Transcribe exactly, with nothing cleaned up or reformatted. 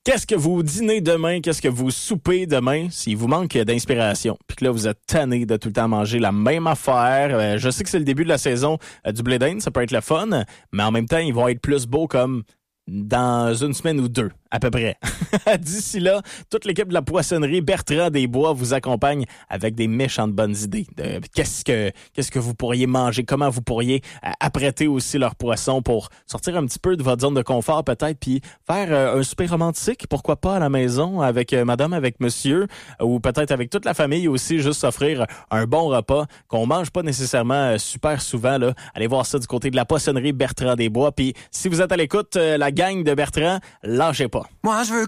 Qu'est-ce que vous dînez demain? Qu'est-ce que vous soupez demain? S'il vous manque d'inspiration, puis que là, vous êtes tanné de tout le temps manger la même affaire. Euh, je sais que c'est le début de la saison euh, du blé d'Inde, ça peut être le fun, mais en même temps, ils vont être plus beaux comme dans une semaine ou deux, à peu près. D'ici là, toute l'équipe de la poissonnerie Bertrand Desbois vous accompagne avec des méchantes bonnes idées. De qu'est-ce que qu'est-ce que vous pourriez manger, comment vous pourriez euh, apprêter aussi leur poisson pour sortir un petit peu de votre zone de confort peut-être, puis faire euh, un souper romantique, pourquoi pas à la maison avec euh, madame, avec monsieur, ou peut-être avec toute la famille aussi, juste s'offrir un bon repas qu'on mange pas nécessairement euh, super souvent. Là. Allez voir ça du côté de la poissonnerie Bertrand Desbois. Puis si vous êtes à l'écoute, euh, la gang de Bertrand, lâchez pas. Moi, je veux